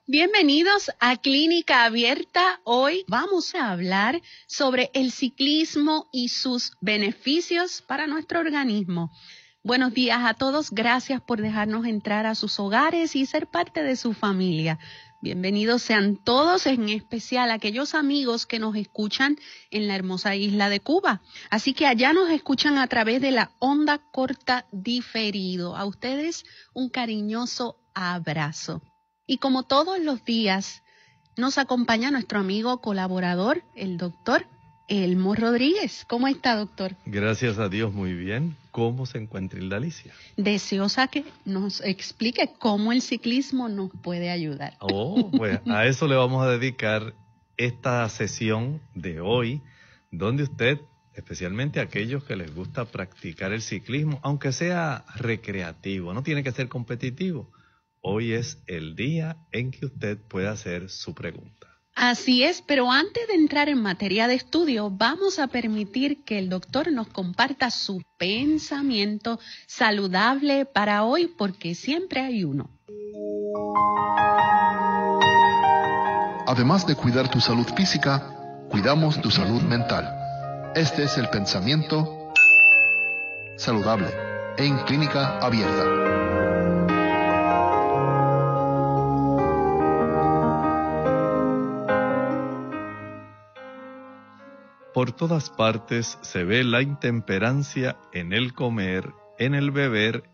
Bienvenidos a Clínica Abierta. Hoy vamos a hablar sobre el ciclismo y sus beneficios para nuestro organismo. Buenos días a todos. Gracias por dejarnos entrar a sus hogares y ser parte de su familia. Bienvenidos sean todos, en especial aquellos amigos que nos escuchan en la hermosa isla de Cuba. Así que allá nos escuchan a través de la onda corta diferido. A ustedes un cariñoso abrazo. Y como todos los días, nos acompaña nuestro amigo colaborador, el doctor Elmo Rodríguez. ¿Cómo está, doctor? Gracias a Dios, muy bien. ¿Cómo se encuentra Hilda Alicia? Deseosa que nos explique cómo el ciclismo nos puede ayudar. Pues a eso le vamos a dedicar esta sesión de hoy, donde usted, especialmente aquellos que les gusta practicar el ciclismo, aunque sea recreativo, no tiene que ser competitivo, hoy es el día en que usted puede hacer su pregunta. Así es, pero antes de entrar en materia de estudio, vamos a permitir que el doctor nos comparta su pensamiento saludable para hoy, porque siempre hay uno. Además de cuidar tu salud física, cuidamos tu salud mental. Este es el pensamiento saludable en Clínica Abierta. Por todas partes se ve la intemperancia en el comer, en el beber